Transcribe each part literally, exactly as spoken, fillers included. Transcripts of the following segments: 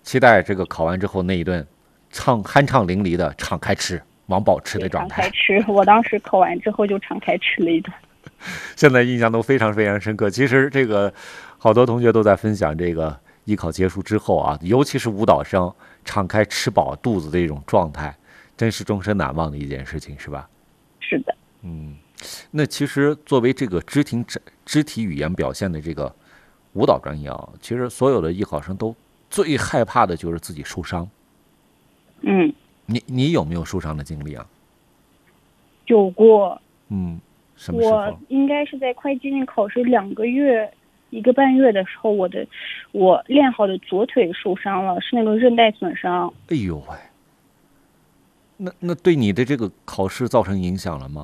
期待这个考完之后那一顿畅酣畅淋漓的敞开吃、往饱吃的状态。 敞开吃，我当时考完之后就敞开吃了一顿。 现在印象都非常非常深刻。其实这个好多同学都在分享这个艺考结束之后啊，尤其是舞蹈生敞开吃饱肚子的一种状态，真是终身难忘的一件事情，是吧？ 是的。 嗯，那其实作为这个肢体肢体语言表现的这个舞蹈专业啊，其实所有的艺考生都最害怕的就是自己受伤。 嗯， 你你有没有受伤的经历啊？ 有过。 嗯，什么时候？ 我应该是在快接近考试两个月、一个半月的时候，我的我练好的左腿受伤了，是那种韧带损伤。 哎呦喂，那那对你的这个考试造成影响了吗？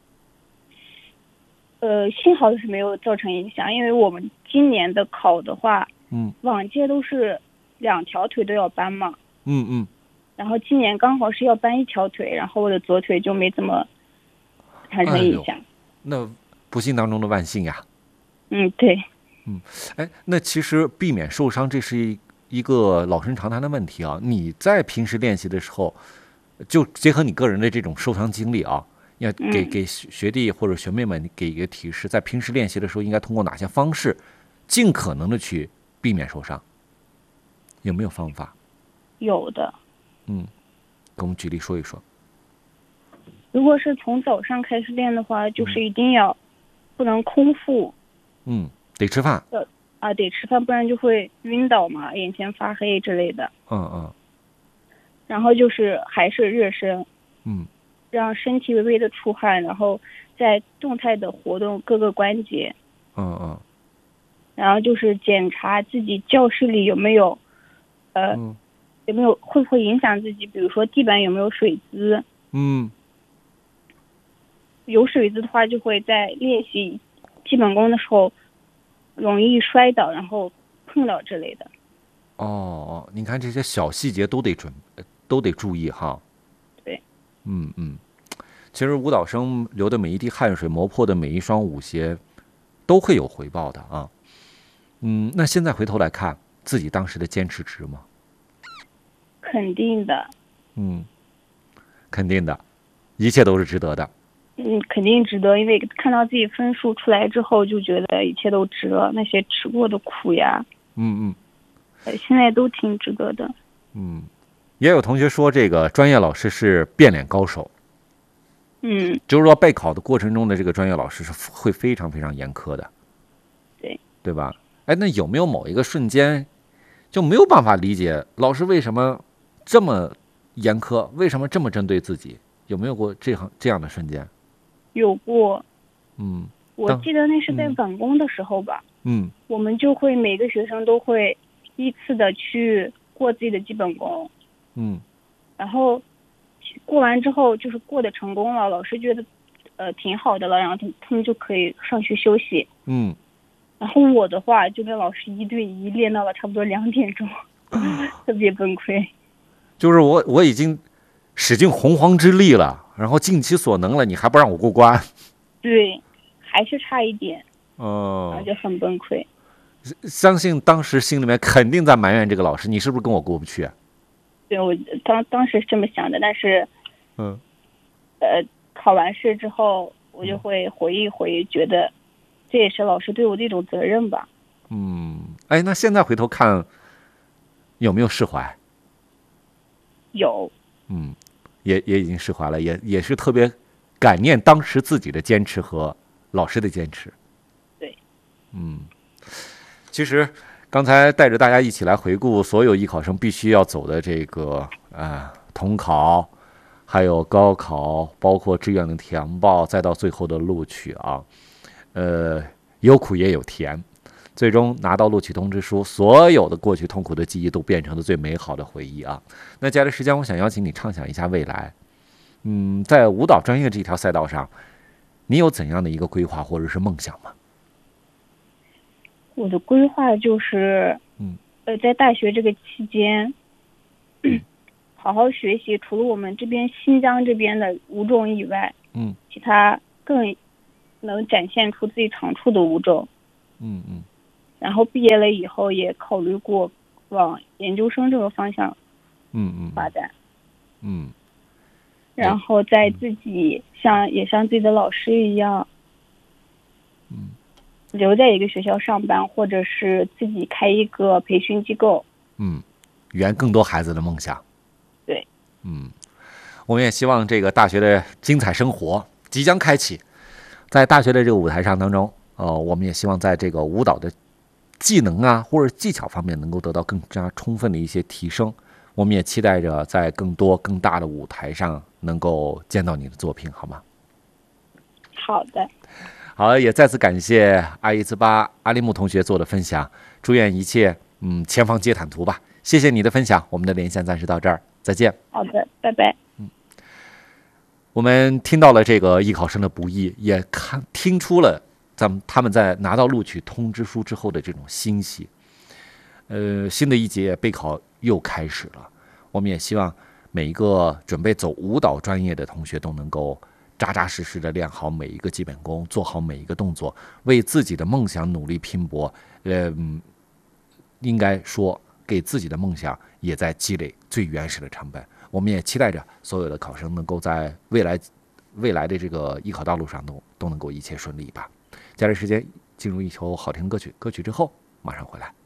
呃，幸好是没有造成影响，因为我们今年的考的话， 嗯， 往届都是两条腿都要搬嘛， 嗯嗯， 然后今年刚好是要搬一条腿，然后我的左腿就没怎么产生影响。 哎、那不幸当中的万幸呀。 嗯，对。 嗯，哎，那其实避免受伤，这是一一个老生常谈的问题啊。你在平时练习的时候，就结合你个人的这种受伤经历啊，要给给学弟或者学妹们给一个提示，在平时练习的时候，应该通过哪些方式，尽可能的去避免受伤？有没有方法？ 有的。 嗯，给我们举例说一说。 如果是从早上开始练的话，就是一定要不能空腹。 嗯，得吃饭。 呃啊，得吃饭，不然就会晕倒嘛，眼前发黑之类的。 嗯嗯。 然后就是还是热身。 嗯。 让身体微微的出汗，然后再动态的活动各个关节。 嗯嗯。 然后就是检查自己教室里有没有，呃， 嗯、 有没有会不会影响自己，比如说地板有没有水渍。 嗯。 有水渍的话，就会在练习基本功的时候容易摔倒，然后碰到之类的。 哦哦，你看这些小细节都得准，都得注意哈。 对。 嗯嗯，其实舞蹈生流的每一滴汗水，磨破的每一双舞鞋，都会有回报的啊。嗯，那现在回头来看，自己当时的坚持值吗？ 肯定的。 嗯，肯定的，一切都是值得的。 嗯，肯定值得，因为看到自己分数出来之后，就觉得一切都值了，那些吃过的苦呀， 嗯嗯，现在都挺值得的。 嗯，也有同学说这个专业老师是变脸高手。 嗯， 就是说备考的过程中的这个专业老师是会非常非常严苛的。 对， 对吧？哎，那有没有某一个瞬间就没有办法理解老师为什么这么严苛，为什么这么针对自己？有没有过这样这样的瞬间？ 有过。 嗯， 我记得那是在晚工的时候吧。 嗯， 我们就会每个学生都会依次的去过自己的基本功。 嗯， 然后过完之后就是过得成功了，老师觉得呃挺好的了，然后他他们就可以上去休息。 嗯， 然后我的话就跟老师一对一练到了差不多两点钟，特别崩溃。 就是我我已经使尽洪荒之力了，然后尽其所能了，你还不让我过关？ 对，还是差一点。 哦， 然后就很崩溃。 相信当时心里面肯定在埋怨这个老师，你是不是跟我过不去？ 对，我当当时是这么想的，但是， 嗯， 呃，考完试之后，我就会回忆回忆，觉得这也是老师对我的一种责任吧。 嗯，哎，那现在回头看，有没有释怀？ 有。 嗯，也也已经释怀了，也也是特别感念当时自己的坚持和老师的坚持。 对。 嗯，其实刚才带着大家一起来回顾所有艺考生必须要走的这个啊统考，还有高考，包括志愿的填报，再到最后的录取啊，呃，有苦也有甜。最终拿到录取通知书，所有的过去痛苦的记忆都变成了最美好的回忆啊！那接下来时间，我想邀请你畅想一下未来。嗯，在舞蹈专业这条赛道上，你有怎样的一个规划或者是梦想吗？ 我的规划就是， 嗯， 呃，在大学这个期间，嗯、好好学习，除了我们这边新疆这边的舞种以外， 嗯， 其他更能展现出自己长处的舞种。 嗯嗯。 然后毕业了以后也考虑过往研究生这个方向嗯嗯发展， 嗯然后再自己像也像自己的老师一样， 嗯留在一个学校上班，或者是自己开一个培训机构。 嗯，圆更多孩子的梦想。 对， 嗯，我们也希望这个大学的精彩生活即将开启，在大学的这个舞台上当中，呃，我们也希望在这个舞蹈的技能啊或者技巧方面能够得到更加充分的一些提升。我们也期待着在更多更大的舞台上能够见到你的作品，好吗？ 好的， 好，也再次感谢阿伊兹巴阿利木同学做的分享，祝愿一切嗯前方皆坦途吧。谢谢你的分享，我们的连线暂时到这儿，再见。 好的，拜拜。 我们听到了这个艺考生的不易，也看听出了咱们他们在拿到录取通知书之后的这种欣喜。呃，新的一届备考又开始了，我们也希望每一个准备走舞蹈专业的同学都能够扎扎实实的练好每一个基本功，做好每一个动作，为自己的梦想努力拼搏。呃，应该说给自己的梦想也在积累最原始的成本。我们也期待着所有的考生能够在未来未来的这个艺考道路上都都能够一切顺利吧。接下来时间进入一首好听的歌曲，歌曲之后马上回来。